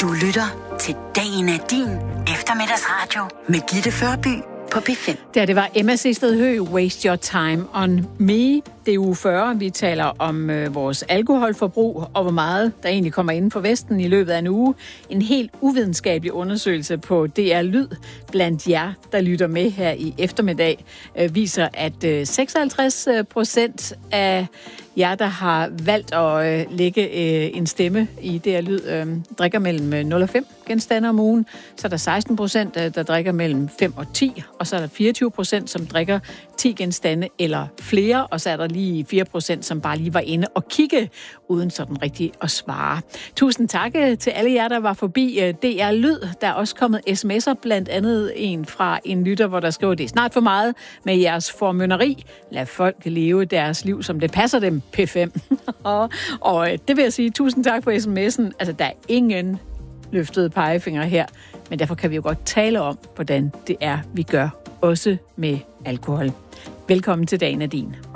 Du lytter til Dagen er din eftermiddagsradio med Gitte Førby på P5. Det var Emma Sehsted Høgh, Waste Your Time on Me. Det er uge 40. Vi taler om vores alkoholforbrug og hvor meget der egentlig kommer inden for Vesten i løbet af en uge. En helt uvidenskabelig undersøgelse på DR Lyd blandt jer, der lytter med her i eftermiddag, viser, at 56% af jer, der har valgt at lægge en stemme i DR Lyd, drikker mellem 0 og 5 genstande om ugen. Så er der 16%, der drikker mellem 5 og 10, og så er der 24%, som drikker 10 genstande eller flere, og så er der lige 4%, som bare lige var inde og kigge, uden sådan rigtig at svare. Tusind tak til alle jer, der var forbi DR Lyd. Der er også kommet sms'er, blandt andet en fra en lytter, hvor der skriver, det er snart for meget med jeres formynderi. Lad folk leve deres liv, som det passer dem, P5. og det vil jeg sige, tusind tak for sms'en. Altså, der er ingen løftede pegefinger her, men derfor kan vi jo godt tale om, hvordan det er, vi gør, også med alkohol. Velkommen til Dagen er din.